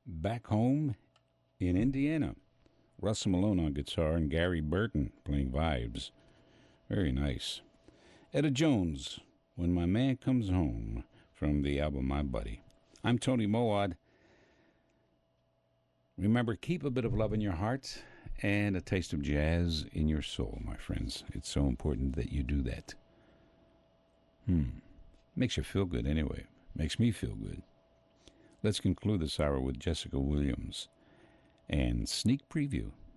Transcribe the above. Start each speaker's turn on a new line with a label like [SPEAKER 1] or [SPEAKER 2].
[SPEAKER 1] Back Home in Indiana. Russell Malone on guitar and Gary Burton playing vibes. Very nice. Etta Jones, When My Man Comes Home, from the album My Buddy. I'm Tony Moad. Remember, keep a bit of love in your heart and a taste of jazz in your soul, my friends. It's so important that you do that. Makes you feel good anyway. Makes me feel good. Let's conclude this hour with Jessica Williams and Sneak Preview